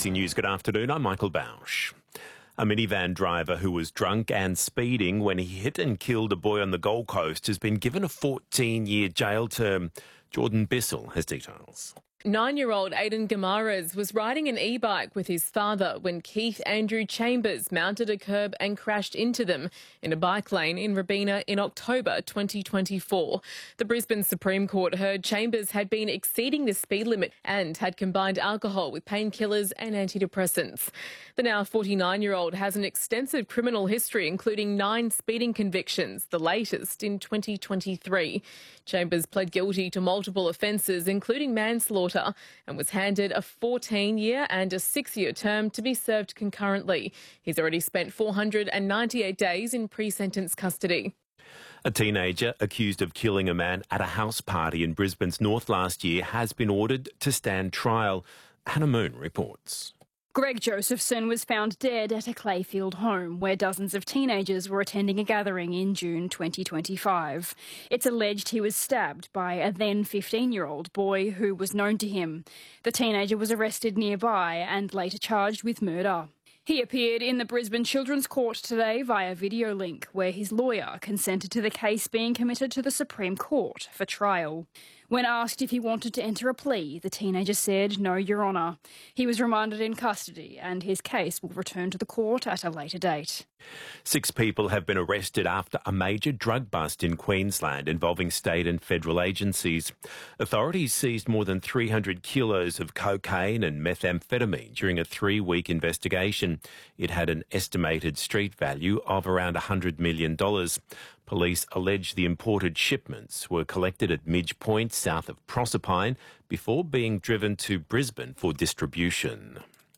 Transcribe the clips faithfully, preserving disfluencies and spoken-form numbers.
C News, good afternoon. I'm Michael Bausch. A minivan driver who was drunk and speeding when he hit and killed a boy on the Gold Coast has been given a fourteen-year jail term. Jordan Bissell has details. Nine-year-old Aidan Gamaras was riding an e-bike with his father when Keith Andrew Chambers mounted a curb and crashed into them in a bike lane in Robina in October twenty twenty-four. The Brisbane Supreme Court heard Chambers had been exceeding the speed limit and had combined alcohol with painkillers and antidepressants. The now forty-nine-year-old has an extensive criminal history, including nine speeding convictions, the latest in twenty twenty-three. Chambers pled guilty to multiple offences, including manslaughter, and was handed a fourteen-year and a six-year term to be served concurrently. He's already spent four hundred ninety-eight days in pre-sentence custody. A teenager accused of killing a man at a house party in Brisbane's north last year has been ordered to stand trial. Hannah Moon reports. Greg Josephson was found dead at a Clayfield home where dozens of teenagers were attending a gathering in June twenty twenty-five. It's alleged he was stabbed by a then fifteen-year-old boy who was known to him. The teenager was arrested nearby and later charged with murder. He appeared in the Brisbane Children's Court today via video link, where his lawyer consented to the case being committed to the Supreme Court for trial. When asked if he wanted to enter a plea, the teenager said, "No, Your Honour." He was remanded in custody and his case will return to the court at a later date. Six people have been arrested after a major drug bust in Queensland involving state and federal agencies. Authorities seized more than three hundred kilos of cocaine and methamphetamine during a three-week investigation. It had an estimated street value of around one hundred million dollars. Police allege the imported shipments were collected at Midge Point, south of Proserpine, before being driven to Brisbane for distribution.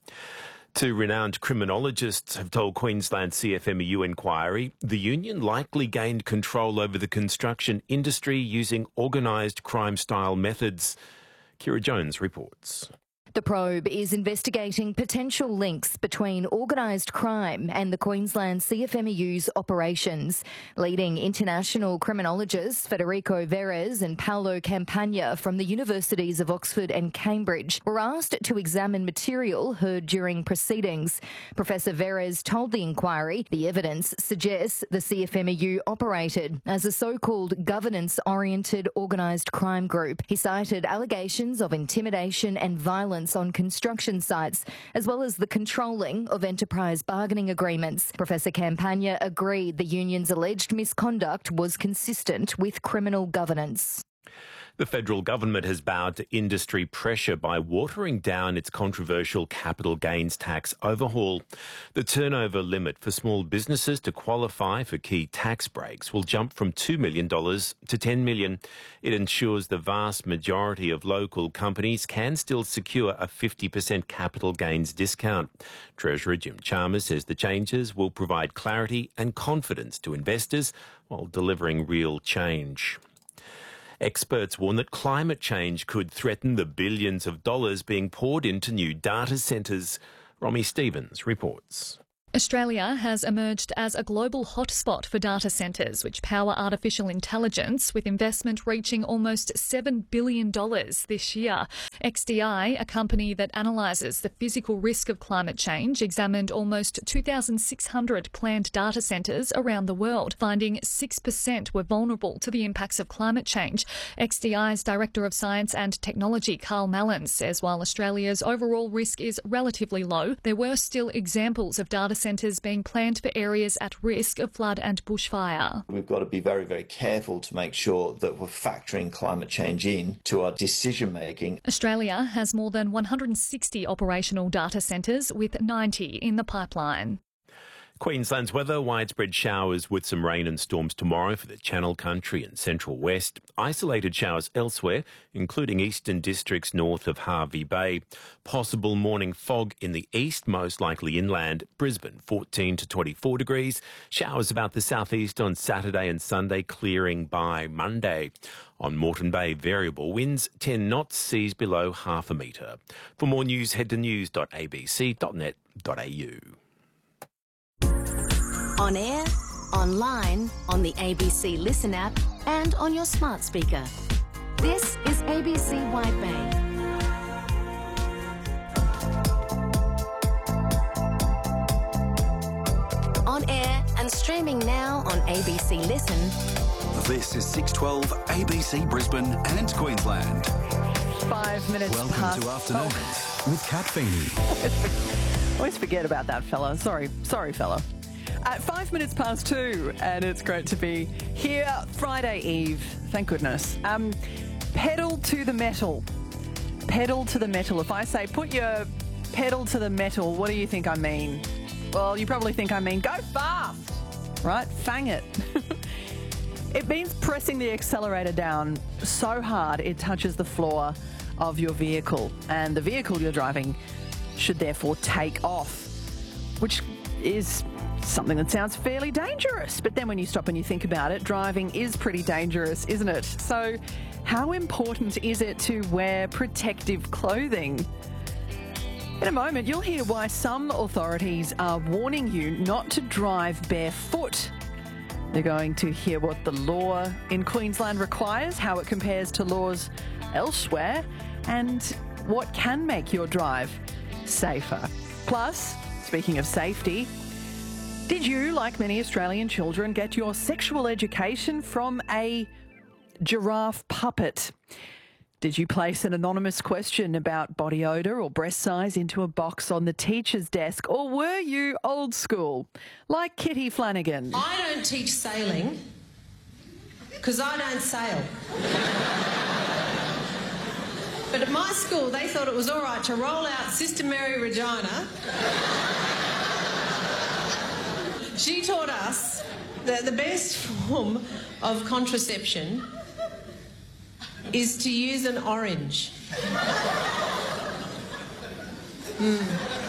Two renowned criminologists have told Queensland C F M E U inquiry the union likely gained control over the construction industry using organised crime-style methods. Kira Jones reports. The probe is investigating potential links between organised crime and the Queensland C F M E U's operations. Leading international criminologists Federico Verres and Paolo Campagna from the universities of Oxford and Cambridge were asked to examine material heard during proceedings. Professor Verres told the inquiry the evidence suggests the C F M E U operated as a so-called governance-oriented organised crime group. He cited allegations of intimidation and violence on construction sites, as well as the controlling of enterprise bargaining agreements. Professor Campagna agreed the union's alleged misconduct was consistent with criminal governance. The federal government has bowed to industry pressure by watering down its controversial capital gains tax overhaul. The turnover limit for small businesses to qualify for key tax breaks will jump from two million dollars to ten million dollars. It ensures the vast majority of local companies can still secure a fifty percent capital gains discount. Treasurer Jim Chalmers says the changes will provide clarity and confidence to investors while delivering real change. Experts warn that climate change could threaten the billions of dollars being poured into new data centres. Romy Stevens reports. Australia has emerged as a global hotspot for data centres, which power artificial intelligence, with investment reaching almost seven billion dollars this year. X D I, a company that analyses the physical risk of climate change, examined almost two thousand six hundred planned data centres around the world, finding six percent were vulnerable to the impacts of climate change. X D I's Director of Science and Technology, Carl Mallon, says while Australia's overall risk is relatively low, there were still examples of data centres being planned for areas at risk of flood and bushfire. We've got to be very, very careful to make sure that we're factoring climate change in to our decision making. Australia has more than one hundred sixty operational data centres, with ninety in the pipeline. Queensland's weather, widespread showers with some rain and storms tomorrow for the Channel Country and Central West. Isolated showers elsewhere, including eastern districts north of Hervey Bay. Possible morning fog in the east, most likely inland. Brisbane, fourteen to twenty-four degrees. Showers about the southeast on Saturday and Sunday, clearing by Monday. On Moreton Bay, variable winds, ten knots, seas below half a metre. For more news, head to news dot a b c dot net dot a u. On air, online, on the A B C Listen app and on your smart speaker. This is A B C Wide Bay. A B C Listen. This is six twelve A B C Brisbane and Queensland. Five minutes Welcome past. to Afternoons oh. with Kat Feeney. Always forget about that fella. Sorry, sorry, fella. At five minutes past two, and it's great to be here Friday Eve. Thank goodness. Um, pedal to the metal. Pedal to the metal. If I say put your pedal to the metal, what do you think I mean? Well, you probably think I mean go fast, right? Fang it. It means pressing the accelerator down so hard it touches the floor of your vehicle, and the vehicle you're driving should therefore take off, which is something that sounds fairly dangerous. But then when you stop and you think about it, driving is pretty dangerous, isn't it? So how important is it to wear protective clothing? In a moment, you'll hear why some authorities are warning you not to drive barefoot. They're going to hear what the law in Queensland requires, how it compares to laws elsewhere, and what can make your drive safer. Plus, speaking of safety, did you, like many Australian children, get your sexual education from a giraffe puppet? Did you place an anonymous question about body odour or breast size into a box on the teacher's desk? Or were you old school, like Kitty Flanagan? I don't teach sailing because I don't sail. But at my school, they thought it was all right to roll out Sister Mary Regina. She taught us that the best form of contraception is to use an orange. Mm.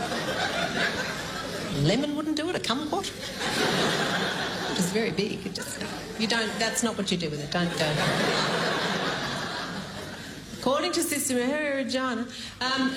Lemon wouldn't do it, a kumquat. It's very big. It just, you don't, that's not what you do with it. Don't, don't. According to Sister Mary Regina, um,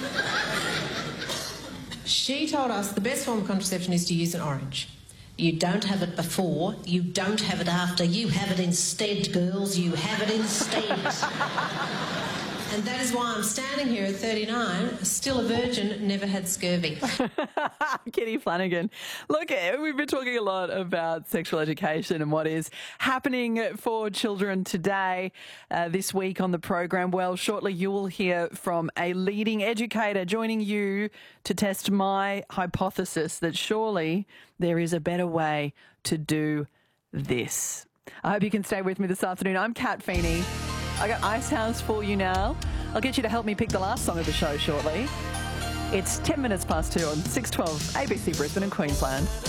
she told us the best form of contraception is to use an orange. You don't have it before, you don't have it after, you have it instead, girls, you have it instead. And that is why I'm standing here at thirty-nine, still a virgin, never had scurvy. Kitty Flanagan. Look, we've been talking a lot about sexual education and what is happening for children today, uh, this week on the program. Well, shortly you will hear from a leading educator joining you to test my hypothesis that surely there is a better way to do this. I hope you can stay with me this afternoon. I'm Kat Feeney. I got Icehouse for you now. I'll get you to help me pick the last song of the show shortly. It's ten minutes past two on six twelve A B C Brisbane and Queensland.